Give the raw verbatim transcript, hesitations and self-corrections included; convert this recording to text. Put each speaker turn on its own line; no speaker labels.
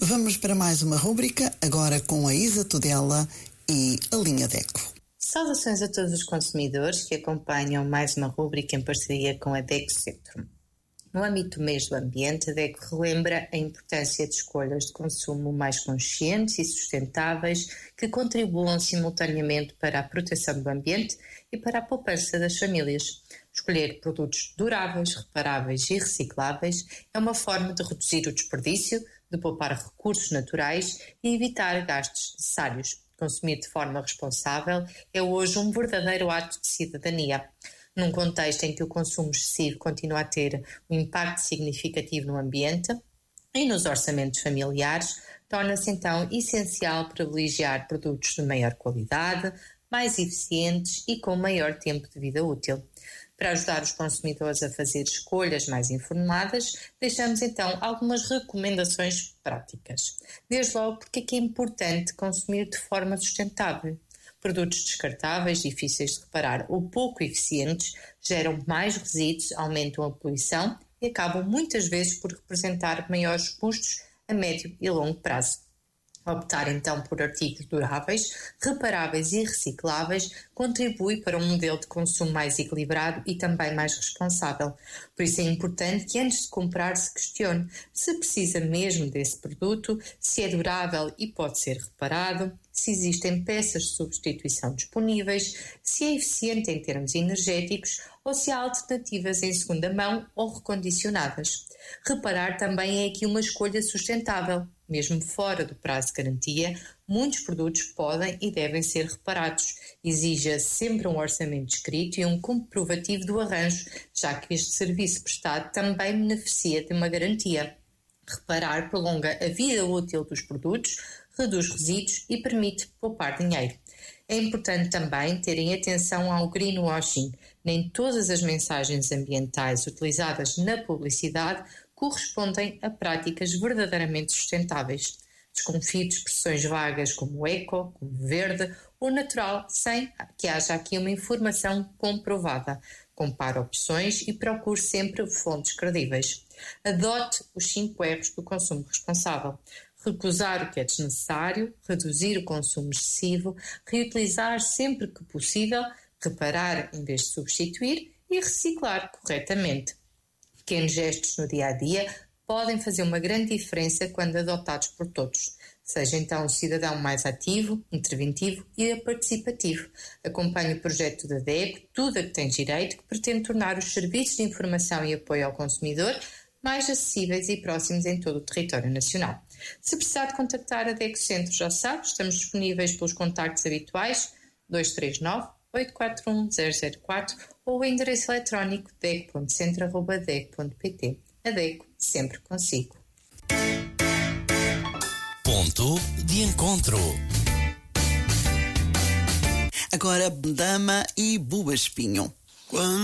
Vamos para mais uma rúbrica, agora com a Isa Tudela e a linha DECO.
Saudações a todos os consumidores que acompanham mais uma rúbrica em parceria com a DECO Centro. No âmbito do mês do ambiente, a DECO relembra a importância de escolhas de consumo mais conscientes e sustentáveis que contribuam simultaneamente para a proteção do ambiente e para a poupança das famílias. Escolher produtos duráveis, reparáveis e recicláveis é uma forma de reduzir o desperdício, de poupar recursos naturais e evitar gastos necessários. Consumir de forma responsável é hoje um verdadeiro ato de cidadania. Num contexto em que o consumo excessivo continua a ter um impacto significativo no ambiente e nos orçamentos familiares, torna-se então essencial privilegiar produtos de maior qualidade, mais eficientes e com maior tempo de vida útil. Para ajudar os consumidores a fazer escolhas mais informadas, deixamos então algumas recomendações práticas. Desde logo, porque é que é importante consumir de forma sustentável. Produtos descartáveis, difíceis de reparar ou pouco eficientes geram mais resíduos, aumentam a poluição e acabam muitas vezes por representar maiores custos a médio e longo prazo. Optar então por artigos duráveis, reparáveis e recicláveis contribui para um modelo de consumo mais equilibrado e também mais responsável. Por isso é importante que antes de comprar se questione se precisa mesmo desse produto, se é durável e pode ser reparado, se existem peças de substituição disponíveis, se é eficiente em termos energéticos ou se há alternativas em segunda mão ou recondicionadas. Reparar também é aqui uma escolha sustentável. Mesmo fora do prazo de garantia, muitos produtos podem e devem ser reparados. Exija sempre um orçamento escrito e um comprovativo do arranjo, já que este serviço prestado também beneficia de uma garantia. Reparar prolonga a vida útil dos produtos, reduz resíduos e permite poupar dinheiro. É importante também terem atenção ao greenwashing. Nem todas as mensagens ambientais utilizadas na publicidade correspondem a práticas verdadeiramente sustentáveis. Desconfie de expressões vagas como eco, como verde ou natural, sem que haja aqui uma informação comprovada. Compare opções e procure sempre fontes credíveis. Adote os cinco erros do consumo responsável. Recusar o que é desnecessário, reduzir o consumo excessivo, reutilizar sempre que possível, reparar em vez de substituir e reciclar corretamente. Pequenos gestos no dia-a-dia podem fazer uma grande diferença quando adotados por todos. Seja então um cidadão mais ativo, interventivo e participativo. Acompanhe o projeto da DECO, Tudo a que Tens Direito, que pretende tornar os serviços de informação e apoio ao consumidor mais acessíveis e próximos em todo o território nacional. Se precisar de contactar a DECO Centro, já sabe, estamos disponíveis pelos contactos habituais dois três nove, oito quatro um, zero zero quatro ou o endereço eletrónico deco ponto centro arroba deco ponto pt. A DECO, sempre consigo.
Ponto de encontro.
Agora, Dama e Buba Espinho. Quando